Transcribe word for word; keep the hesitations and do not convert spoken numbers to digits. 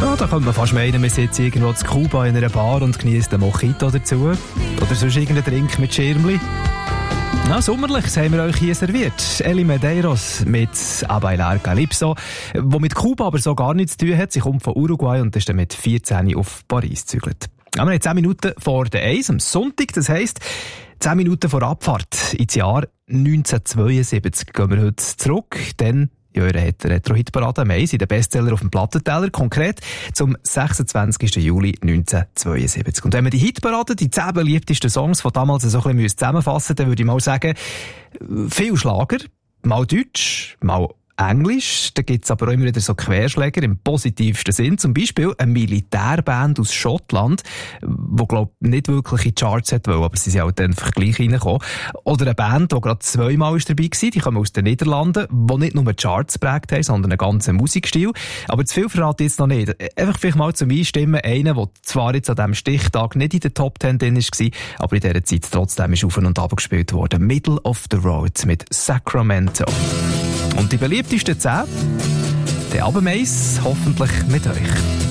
Ja, da könnte man fast meinen, wir sitzen irgendwo in Kuba in einer Bar und genießen einen Mojito dazu. Oder sonst irgendeinen Drink mit Schirmli. Na, sommerliches haben wir euch hier serviert. Eli Medeiros mit A Bailar Calypso, wo mit Kuba aber so gar nichts zu tun hat. Sie kommt von Uruguay und ist dann mit vierzehn auf Paris gezügelt. Ja, wir haben zehn Minuten vor der Eins am Sonntag, das heisst, zehn Minuten vor Abfahrt ins Jahr neunzehnhundertzweiundsiebzig gehen wir heute zurück, denn ja, ihr habt eine Retro-Hit-Parade am Eins in den Bestseller auf dem Plattenteller, konkret zum sechsundzwanzigsten Juli neunzehnhundertzweiundsiebzig. Und wenn man die Hitparade, die zehn beliebtesten Songs von damals so ein bisschen zusammenfassen müsste, dann würde ich mal sagen, viel Schlager, mal Deutsch, mal Englisch, da gibt's aber auch immer wieder so Querschläger im positivsten Sinn. Zum Beispiel eine Militärband aus Schottland, die, glaub nicht wirklich in die Charts hat wollen, aber sie sind halt dann einfach gleich reingekommen. Oder eine Band, die gerade zweimal ist dabei war, die kommen aus den Niederlanden, die nicht nur Charts geprägt haben, sondern einen ganzen Musikstil. Aber zu viel verrate ich jetzt noch nicht. Einfach vielleicht mal zum Einstimmen, einer, der zwar jetzt an diesem Stichtag nicht in der Top Ten drin war, aber in dieser Zeit trotzdem ist auf und ab gespielt worden. Middle of the Road mit Sacramento. Und die beliebtesten zehn, der Abend eins, hoffentlich mit euch.